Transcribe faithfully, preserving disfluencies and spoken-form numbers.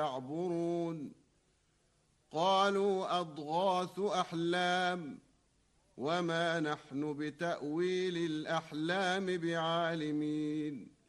يعبرون قالوا أضغاث أحلام وما نحن بتأويل الأحلام بعالمين